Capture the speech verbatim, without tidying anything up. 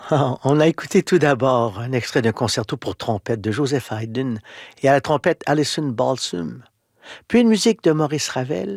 Ah, on a écouté tout d'abord un extrait d'un concerto pour trompette de Joseph Haydn et à la trompette Alison Balsam, puis une musique de Maurice Ravel